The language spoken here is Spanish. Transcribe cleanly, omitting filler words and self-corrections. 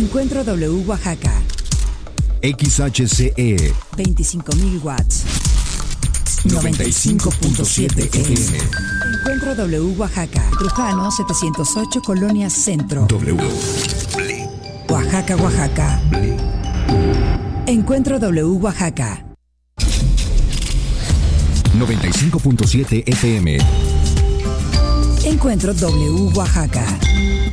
Encuentro W Oaxaca. XHCE 25.000 watts. 95.7 FM. Encuentro W Oaxaca. Trujano 708 Colonia Centro. W. Oaxaca, Oaxaca. Encuentro W Oaxaca. 95.7 FM. Encuentro W Oaxaca.